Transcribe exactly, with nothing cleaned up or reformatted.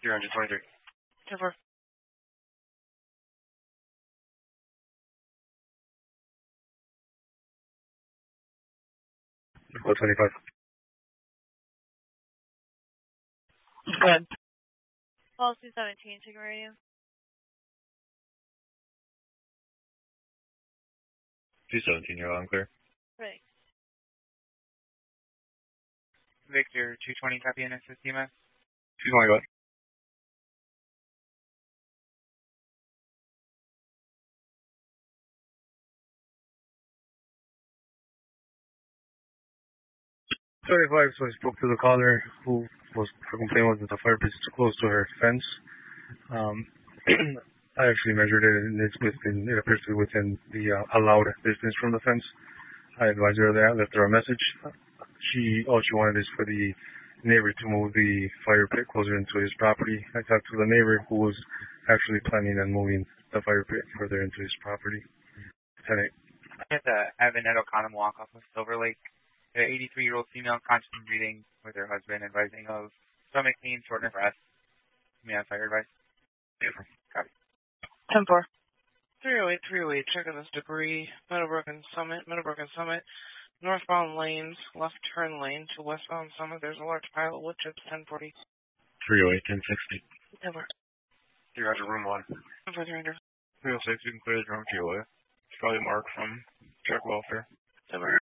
zero twenty-three. ten four. Code twenty-five. Go ahead. Policy seventeen, chicken radio. two seventeen, you're loud and clear. Ready. Victor, two twenty, copy N S S T M S. two twenty, go ahead. thirty-five, so I spoke to the caller who was complaining was that the fire pit is too close to her fence. Um, I actually measured it, and it's within, it appears to be within the uh, allowed distance from the fence. I advised her that, left her a message. She, all she wanted is for the neighbor to move the fire pit closer into his property. I talked to the neighbor who was actually planning on moving the fire pit further into his property. ten eight. I had uh, Evan Ed O'Connor walk off of Silver Lake. An eighty-three-year-old female conscious and breathing with her husband, advising of stomach pain, shortness of breath. May I have fire advice? Copy. ten four. three oh eight, three oh eight, checking this debris. Meadowbrook and Summit, Meadowbrook and Summit. Northbound lanes, left turn lane to westbound Summit. There's a large pile of wood chips, ten forty. three oh eight, ten sixty. ten four. Three Roger, room one. ten four, three hundred. three oh six, you can clear the drum to your left. It's probably Mark from Truck Welfare. ten four.